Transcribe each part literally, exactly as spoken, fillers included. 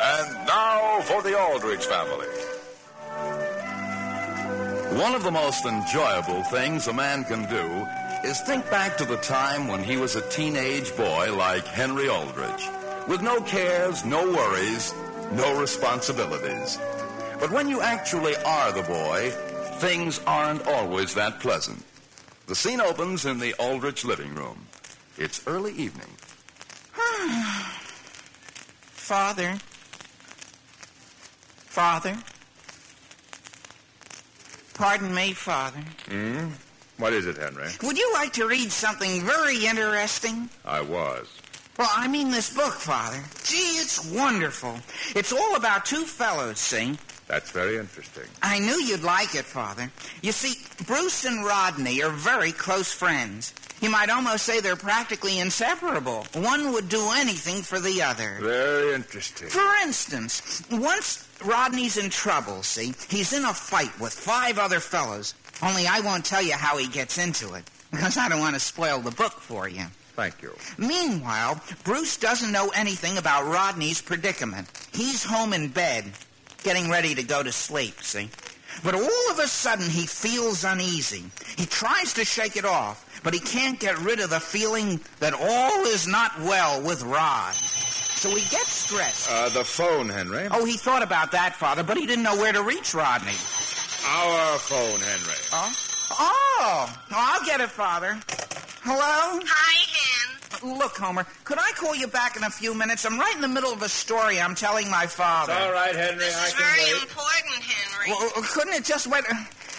And now for the Aldrich family. One of the most enjoyable things a man can do is think back to the time when he was a teenage boy like Henry Aldrich, with no cares, no worries, no responsibilities. But when you actually are the boy, things aren't always that pleasant. The scene opens in the Aldrich living room. It's early evening. Father. Father. Pardon me, Father. Hmm? What is it, Henry? Would you like to read something very interesting? I was. Well, I mean this book, Father. Gee, it's wonderful. It's all about two fellows, see? That's very interesting. I knew you'd like it, Father. You see, Bruce and Rodney are very close friends. You might almost say they're practically inseparable. One would do anything for the other. Very interesting. For instance, once Rodney's in trouble, see? He's in a fight with five other fellows. Only I won't tell you how he gets into it, because I don't want to spoil the book for you. Thank you. Meanwhile, Bruce doesn't know anything about Rodney's predicament. He's home in bed, getting ready to go to sleep, see? But all of a sudden, he feels uneasy. He tries to shake it off, but he can't get rid of the feeling that all is not well with Rod. So he gets stressed. Uh, the phone, Henry. Oh, he thought about that, Father, but he didn't know where to reach Rodney. Our phone, Henry. Oh? Oh, I'll get it, Father. Hello? Hi, Hen. Look, Homer, could I call you back in a few minutes? I'm right in the middle of a story I'm telling my father. It's all right, Henry. This I is can very wait. important, Henry. Well, couldn't it just wait?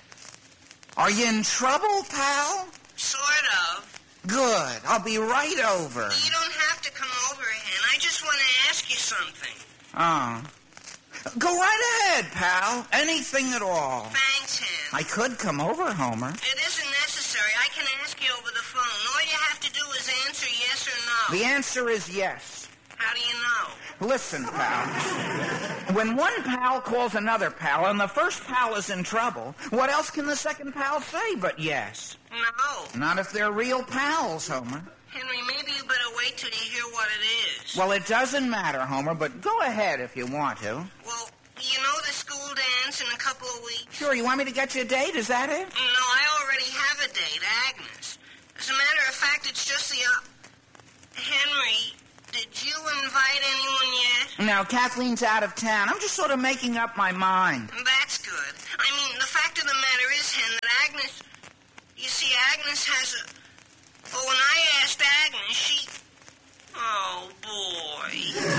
Are you in trouble, pal? Sort of. Good. I'll be right over. You don't have to come over, Hen. I just want to ask you something. Oh. Go right ahead, pal. Anything at all. Thanks, Hen. I could come over, Homer. It isn't necessary. I can ask you over the phone. All you have to do is answer yes or no. The answer is yes. How do you know? Listen, pal. When one pal calls another pal and the first pal is in trouble, what else can the second pal say but yes? No. Not if they're real pals, Homer. Henry, maybe you better wait till you hear what it is. Well, it doesn't matter, Homer, but go ahead if you want to. Well, you know the school dance in a couple of weeks? Sure, you want me to get you a date? Is that it? No, I already have a date, Agnes. As a matter of fact, it's just the... Uh... Henry, did you invite anyone yet? Now, Kathleen's out of town. I'm just sort of making up my mind. That's good. I mean, the fact of the matter is, Hen, that Agnes... You see, Agnes has a... Oh, when I asked Agnes, she... Oh, boy.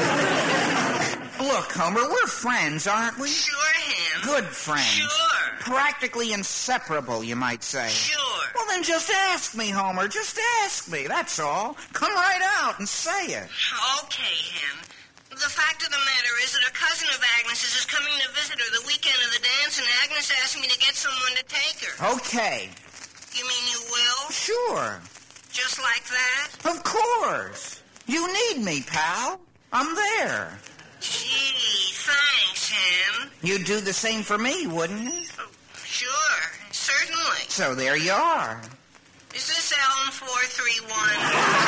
Look, Homer, we're friends, aren't we? Sure, Hen. Good friends. Sure. Practically inseparable, you might say. Sure. Well, then just ask me, Homer. Just ask me, that's all. Come right out and say it. Okay, Hen. The fact of the matter is that a cousin of Agnes's is coming to visit her the weekend of the dance, and Agnes asked me to get someone to take her. Okay. You mean you will? Sure. Just like that? Of course. You need me, pal. I'm there. Gee, thanks, Hen. You'd do the same for me, wouldn't you? Oh, sure, certainly. So there you are. Is this Elm four three one?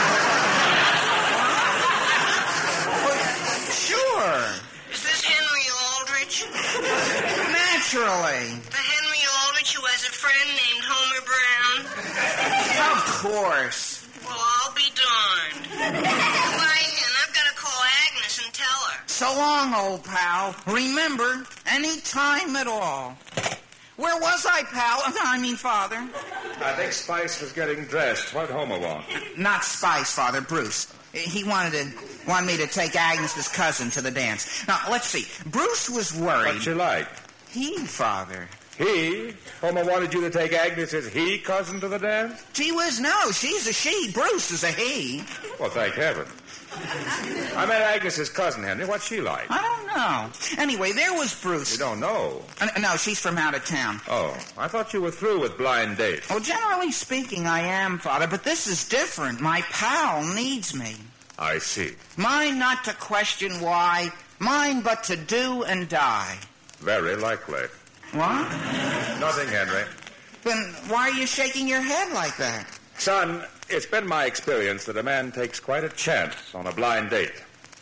Well, sure. Is this Henry Aldrich? Naturally. The Henry Aldrich who has a friend named Homer Brown? Of course. Well, I'll be darned. Goodbye, Hen. I've got to call Agnes and tell her. So long, old pal. Remember, any time at all. Where was I, pal? I mean, Father. I think Spice was getting dressed. What Homer want? Not Spice, Father. Bruce. He wanted to wanted me to take Agnes's cousin to the dance. Now, let's see. Bruce was worried. What'd you like? He, Father. He? Homer wanted you to take Agnes's he cousin to the dance? Gee whiz, no. She's a she. Bruce is a he. Well, thank heaven. I met Agnes's cousin, Henry. What's she like? I don't know. Anyway, there was Bruce. You don't know? Uh, no, she's from out of town. Oh, I thought you were through with blind dates. Well, generally speaking, I am, Father, but this is different. My pal needs me. I see. Mine not to question why, mine but to do and die. Very likely. What? Nothing, Henry. Then why are you shaking your head like that? Son, it's been my experience that a man takes quite a chance on a blind date.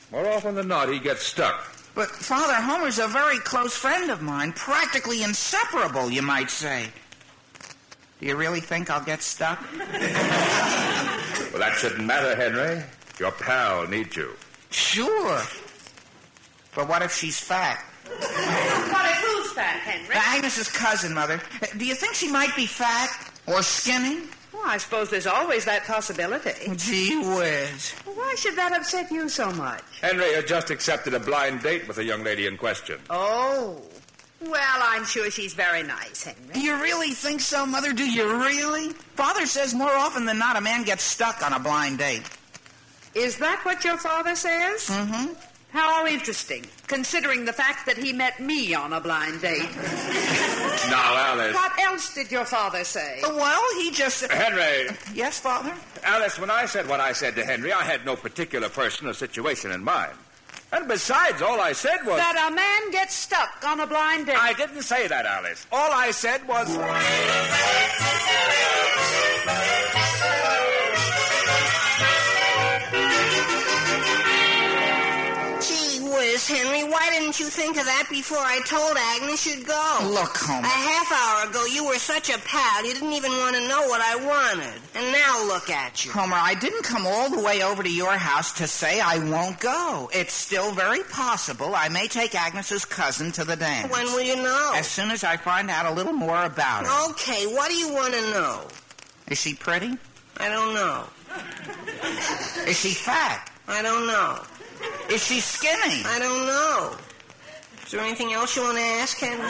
More often than not, he gets stuck. But, Father, Homer's a very close friend of mine, practically inseparable, you might say. Do you really think I'll get stuck? Well, that shouldn't matter, Henry. Your pal needs you. Sure. But what if she's fat? What if who's fat, Henry? Agnes's cousin, Mother. Do you think she might be fat or skinny? Well, I suppose there's always that possibility. Gee whiz. Well, why should that upset you so much? Henry had just accepted a blind date with the young lady in question. Oh. Well, I'm sure she's very nice, Henry. Do you really think so, Mother? Do you really? Father says more often than not a man gets stuck on a blind date. Is that what your father says? Mm-hmm. How interesting, considering the fact that he met me on a blind date. Now, Alice. What else did your father say? Well, he just... Henry. Yes, Father? Alice, when I said what I said to Henry, I had no particular person or situation in mind. And besides, all I said was... That a man gets stuck on a blind date. I didn't say that, Alice. All I said was... Gee whiz, Henry, why didn't you think of that before I told Agnes you'd go? Look, Homer. A half hour ago, you were such a pal, you didn't even want to know what I wanted. And now look at you. Homer, I didn't come all the way over to your house to say I won't go. It's still very possible I may take Agnes's cousin to the dance. When will you know? As soon as I find out a little more about her. Okay, what do you want to know? Is she pretty? I don't know. Is she fat? I don't know. Is she skinny? I don't know. Is there anything else you want to ask, Henry?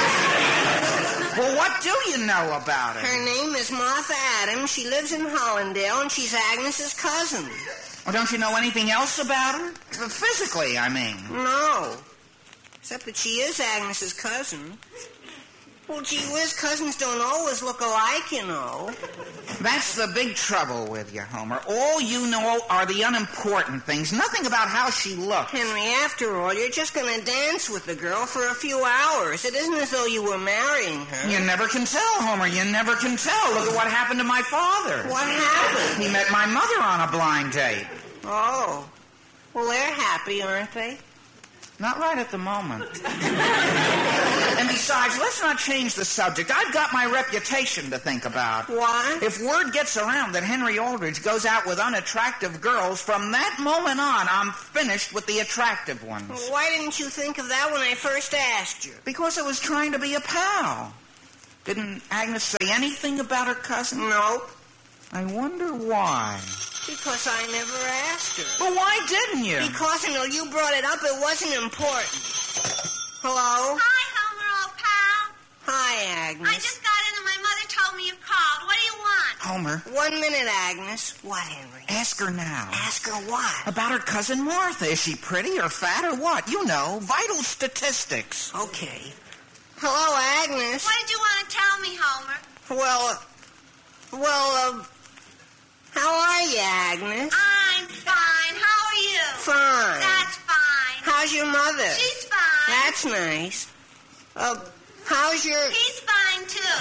Well, what do you know about her? Her name is Martha Adams. She lives in Hollandale, and she's Agnes's cousin. Well, don't you know anything else about her? Physically, I mean. No. Except that she is Agnes's cousin. Well, gee whiz, cousins don't always look alike, you know. That's the big trouble with you, Homer. All you know are the unimportant things. Nothing about how she looks. Henry, after all, you're just going to dance with the girl for a few hours. It isn't as though you were marrying her. You never can tell, Homer. You never can tell. Look at what happened to my father. What happened? He met my mother on a blind date. Oh. Well, they're happy, aren't they? Not right at the moment. And besides, let's not change the subject. I've got my reputation to think about. What? If word gets around that Henry Aldridge goes out with unattractive girls, from that moment on, I'm finished with the attractive ones. Well, why didn't you think of that when I first asked you? Because I was trying to be a pal. Didn't Agnes say anything about her cousin? No. I wonder why. Because I never asked her. Well, why didn't you? Because until you brought it up, it wasn't important. Hello? Hi, Homer, old pal. Hi, Agnes. I just got in and my mother told me you called. What do you want? Homer. One minute, Agnes. What, Henry? Ask her now. Ask her what? About her cousin Martha. Is she pretty or fat or what? You know, vital statistics. Okay. Hello, Agnes. What did you want to tell me, Homer? Well, uh, well, uh, how are you, Agnes? I'm fine. How are you? Fine. That's fine. How's your mother? She's fine. That's nice. Uh, how's your... He's fine, too.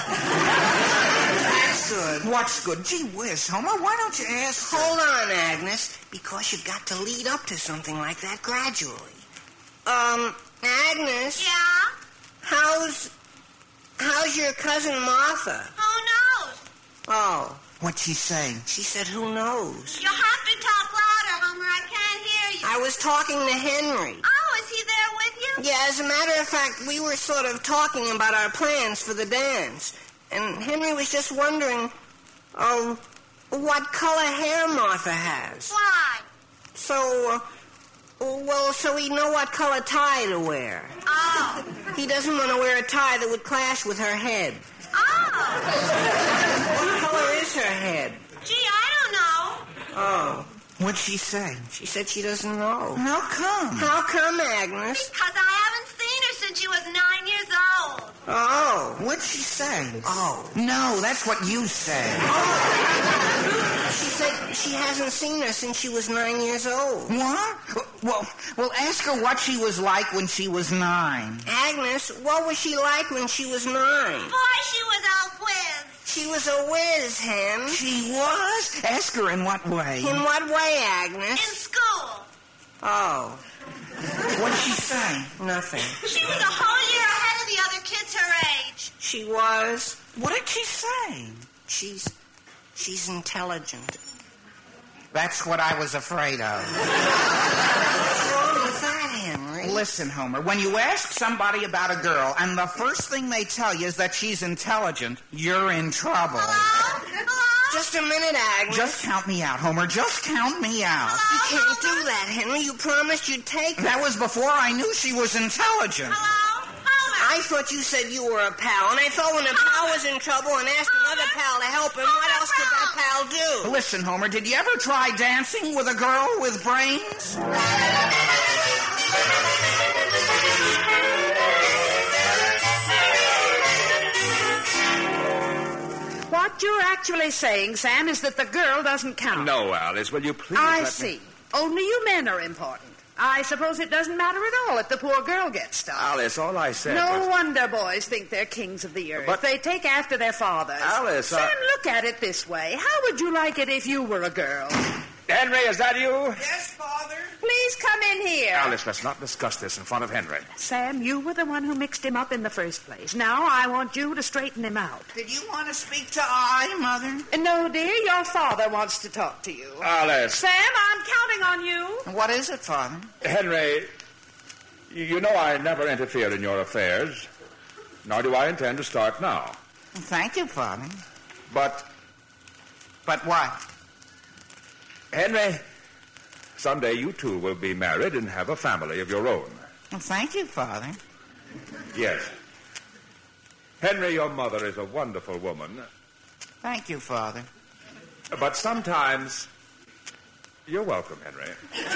That's good. What's good? Gee whiz, Homer, why don't you ask her? Hold on, Agnes, because you've got to lead up to something like that gradually. Um, Agnes? Yeah? How's... How's your cousin Martha? Who knows? Oh. What'd she say? She said, who knows? You'll have to talk louder, Homer. I can't hear you. I was talking to Henry. Oh, is he there with you? Yeah, as a matter of fact, we were sort of talking about our plans for the dance. And Henry was just wondering, um, what color hair Martha has. Why? So, uh, well, so he'd know what color tie to wear. Oh. He doesn't want to wear a tie that would clash with her head. Oh. What color is her head? Gee, I don't know. Oh. What'd she say? She said she doesn't know. How come? How come, Agnes? Because I haven't seen her since she was nine years old. Oh. What'd she say? Oh. No, that's what you said. She said she hasn't seen her since she was nine years old. What? Well, well, ask her what she was like when she was nine. Agnes, what was she like when she was nine? Boy, she was a whiz. She was a whiz, Hen. She was? Ask her in what way? In what way, In Agnes? school. Oh, What did she say? nothing. She was a whole year ahead of the other kids her age. She was. What did she say? She's, she's intelligent. That's what I was afraid of. What's wrong with that, Henry? Listen, Homer, when you ask somebody about a girl and the first thing they tell you is that she's intelligent, you're in trouble. Hello? Hello? Just a minute, Agnes. Just count me out, Homer. Just count me out. You can't do that, Henry. You promised you'd take her. That was before I knew she was intelligent. Hello? Homer? I thought you said you were a pal, and I thought when a pal was in trouble and asked another pal to help him, what else could that pal do? Listen, Homer, did you ever try dancing with a girl with brains? What you're actually saying, Sam, is that the girl doesn't count. No, Alice, will you please I let see. me... Only you men are important. I suppose it doesn't matter at all if the poor girl gets stuff. Alice, all I said No was... wonder boys think they're kings of the earth. But- They take after their fathers. Alice, Sam, I- look at it this way. How would you like it if you were a girl? Henry, is that you? Yes, Father. Please come in here. Alice, let's not discuss this in front of Henry. Sam, you were the one who mixed him up in the first place. Now I want you to straighten him out. Did you want to speak to I, Mother? No, dear, your father wants to talk to you. Alice. Sam, I'm counting on you. What is it, Father? Henry, you you know I never interfere in your affairs, nor do I intend to start now. Thank you, Father. But, But what? Henry, someday you too will be married and have a family of your own. Thank you, Father. Yes. Henry, your mother is a wonderful woman, Thank you, Father. but sometimes... You're welcome, Henry.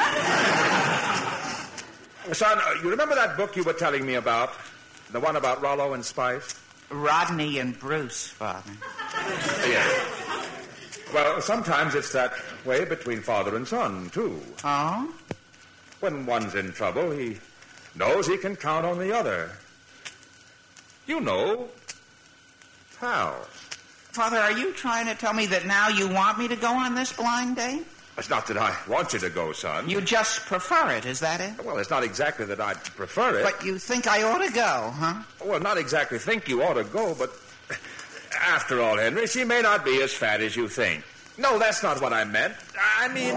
Son, uh, you remember that book you were telling me about? The one about Rollo and Spice? Rodney and Bruce, Father. Yes. Well, sometimes it's that way between father and son, too. Oh? When one's in trouble, he knows he can count on the other. You know, pals. Father, are you trying to tell me that now you want me to go on this blind date? It's not that I want you to go, son. You just prefer it, is that it? Well, it's not exactly that I prefer it. But you think I ought to go, huh? Well, not exactly think you ought to go, but after all, Henry, she may not be as fat as you think. No, that's not what I meant. I mean...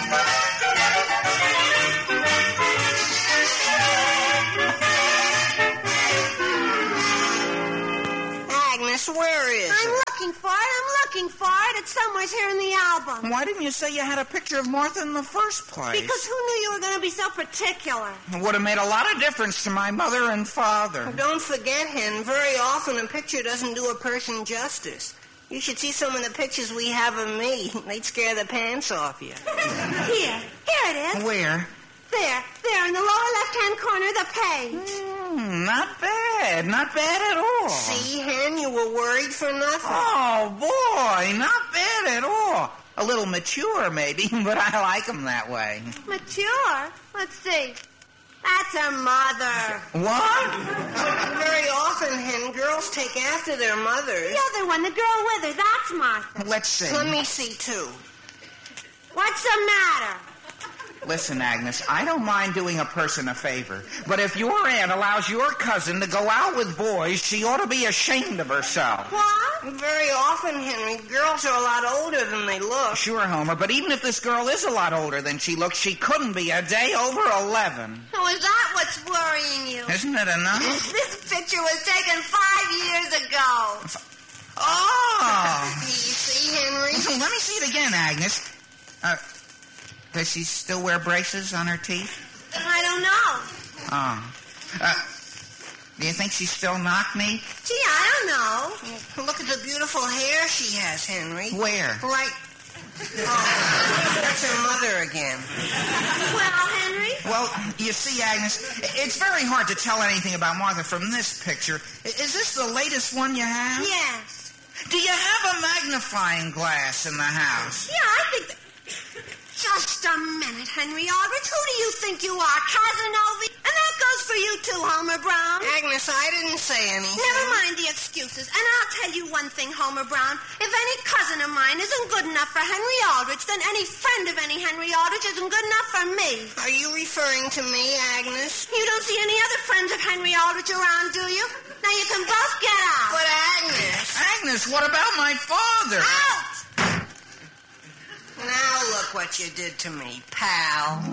Agnes, where is I'm it? looking for it. I'm looking for it. It's somewhere here in the album. Why didn't you say you had a picture of Martha in the first place? Because who knew you were going to be so particular? It would have made a lot of difference to my mother and father. Don't forget, Hen, very often a picture doesn't do a person justice. You should see some of the pictures we have of me. They'd scare the pants off you. Here. Here it is. Where? There. There in the lower left-hand corner of the page. Hmm, not bad. Not bad at all. See, Hen, you were worried for nothing. Oh, boy. Not bad at all. A little mature, maybe, but I like them that way. Mature? Let's see. That's a mother. What? Very often, Hen, girls take after their mothers. The other one, the girl with her, that's Martha. Let's see. Let me see, too. What's the matter? Listen, Agnes, I don't mind doing a person a favor, but if your aunt allows your cousin to go out with boys, she ought to be ashamed of herself. What? Very often, Henry, girls are a lot older than they look. Sure, Homer, but even if this girl is a lot older than she looks, she couldn't be a day over eleven. Oh, is that what's worrying you? Isn't it enough? This picture was taken five years ago. Oh! You see, Henry? Let me see it again, Agnes. Uh, does she still wear braces on her teeth? I don't know. Oh. Uh, do you think she still knocked me? Gee, I don't know. Look at the beautiful hair she has, Henry. Where? Right. Oh, that's her mother again. Well, Henry? Well, you see, Agnes, it's very hard to tell anything about Martha from this picture. Is this the latest one you have? Yes. Do you have a magnifying glass in the house? Yeah, I think that... Just a minute, Henry Aldrich. Who do you think you are, Casanova? And that goes for you, too, too, Homer Brown. Agnes, I didn't say anything. Never mind the excuses. And I'll tell you one thing, Homer Brown. If any cousin of mine isn't good enough for Henry Aldrich, then any friend of any Henry Aldrich isn't good enough for me. Are you referring to me, Agnes? You don't see any other friends of Henry Aldrich around, do you? Now you can both get out. But Agnes... Agnes, what about my father? Out! Now look what you did to me, pal.